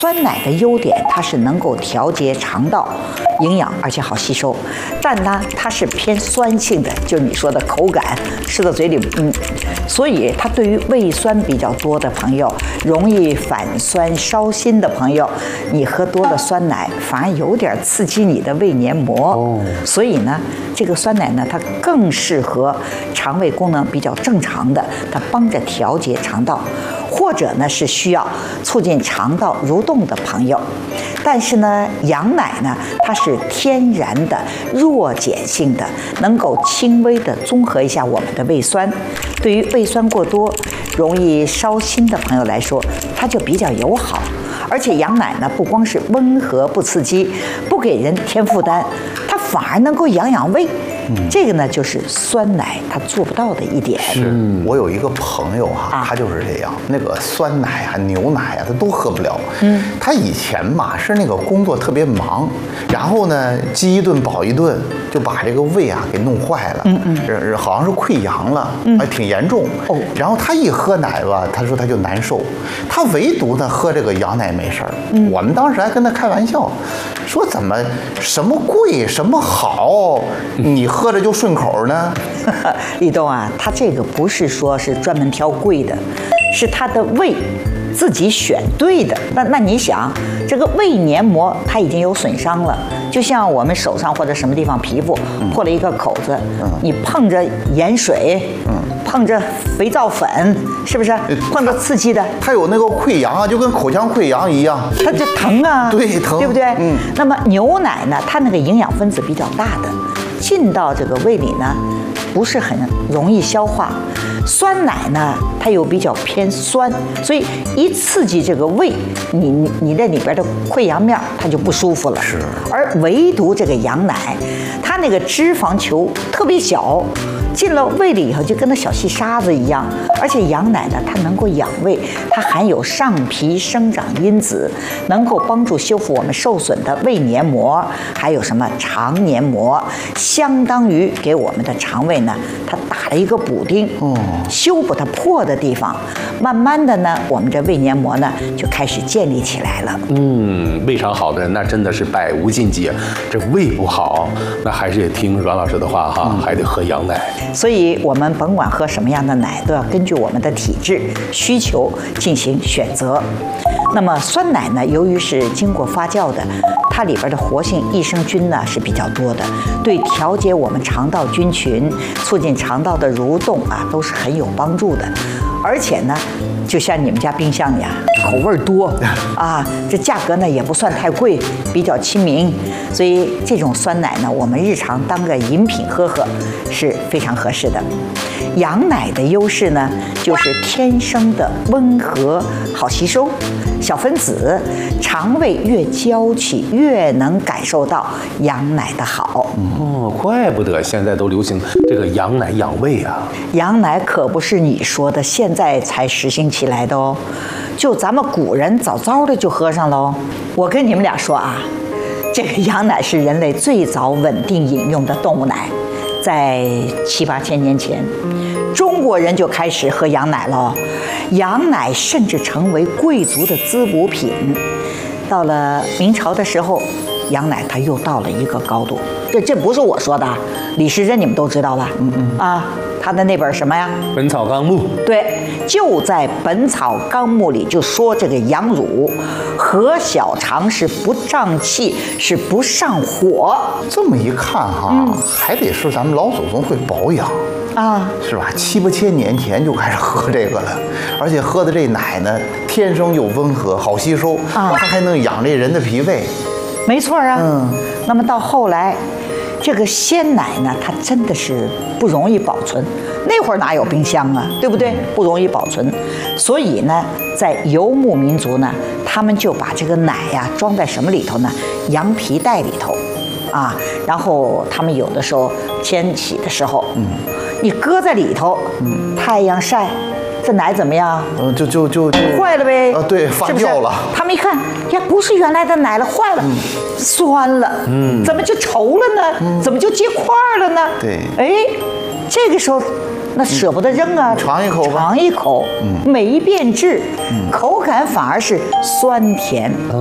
酸奶的优点，它是能够调节肠道营养，而且好吸收。但呢，它是偏酸性的，就是你说的口感，吃到嘴里，所以它对于胃酸比较多的朋友，容易反酸烧心的朋友，你喝多了酸奶，反而有点刺激你的胃黏膜。所以呢，这个酸奶呢，它更适合肠胃功能比较正常的，它帮着调节肠道。或者呢是需要促进肠道蠕动的朋友，但是呢，羊奶呢它是天然的弱碱性的，能够轻微的中和一下我们的胃酸。对于胃酸过多、容易烧心的朋友来说，它就比较友好。而且羊奶呢不光是温和不刺激，不给人添负担，它反而能够养养胃。这个呢，就是酸奶它做不到的一点。 是我有一个朋友哈，他就是这样，那个酸奶啊、牛奶啊，他都喝不了。他以前嘛是那个工作特别忙，然后呢饥一顿饱一顿，就把这个胃啊给弄坏了。好像是溃疡了，还挺严重。然后他一喝奶吧，他说他就难受，他唯独呢喝这个羊奶没事儿。我们当时还跟他开玩笑，说怎么什么贵什么好，你喝着就顺口呢？ 立冬啊，他这个不是说是专门挑贵的，是他的胃自己选对的。那你想，这个胃黏膜它已经有损伤了，就像我们手上或者什么地方皮肤破了一个口子，你碰着盐水，碰着肥皂粉，是不是碰着刺激的？ 它有那个溃疡啊，就跟口腔溃疡一样， 它就疼啊， 对，疼， 对不对？那么牛奶呢，它那个营养分子比较大的，进到这个胃里呢，不是很容易消化。酸奶呢，它又比较偏酸，所以一刺激这个胃，你那里边的溃疡面它就不舒服了。 是。而唯独这个羊奶，它那个脂肪球特别小，进了胃里以后就跟那小细沙子一样。而且羊奶呢，它能够养胃，它含有上皮生长因子，能够帮助修复我们受损的胃黏膜，还有什么肠黏膜，相当于给我们的肠胃呢，它打了一个补丁，修补它破的地方。慢慢的呢，我们这胃黏膜呢就开始建立起来了。 胃肠好的人那真的是百无禁忌。这胃不好，那还是得听阮老师的话哈，还得喝羊奶。 所以我们甭管喝什么样的奶，都要根据我们的体质需求进行选择。那么酸奶呢，由于是经过发酵的，它里边的活性益生菌呢是比较多的，对调节我们肠道菌群、促进肠道的蠕动啊，都是很有帮助的。而且呢，就像你们家冰箱呀，口味多啊，这价格呢也不算太贵，比较亲民，所以这种酸奶呢，我们日常当个饮品喝喝是非常合适的。羊奶的优势呢，就是天生的温和，好吸收，小分子，肠胃越娇气，越能感受到羊奶的好。 怪不得现在都流行这个羊奶养胃啊！ 羊奶可不是你说的现在才实行起来的哦，就咱们古人早早的就喝上喽。我跟你们俩说啊，这个羊奶是人类最早稳定饮用的动物奶，在7、8千年前，中国人就开始喝羊奶了。羊奶甚至成为贵族的滋补品。到了明朝的时候，羊奶它又到了一个高度。这不是我说的，李时珍你们都知道吧？他的那本什么呀？ 《本草纲目》。对， 就在《本草纲目》里就说这个羊乳和小肠是不胀气，是不上火。 这么一看哈，还得是咱们老祖宗会保养啊，是吧？7、8千年前就开始喝这个了，而且喝的这奶呢，天生又温和，好吸收啊，它还能养这人的脾胃。 没错啊。那么到后来，这个鲜奶呢，它真的是不容易保存。那会儿哪有冰箱啊，对不对？不容易保存。所以呢，在游牧民族呢，他们就把这个奶呀装在什么里头呢？羊皮袋里头，啊，然后他们有的时候迁徙的时候，你搁在里头，太阳晒。这奶怎么样？ 就坏了呗。 对，发酵了。 他们一看，呀，不是原来的奶了，坏了，酸了，怎么就稠了呢？怎么就结块了呢？ 对， 哎，这个时候那舍不得扔啊， 尝一口吧， 尝一口，没变质，口感反而是酸甜。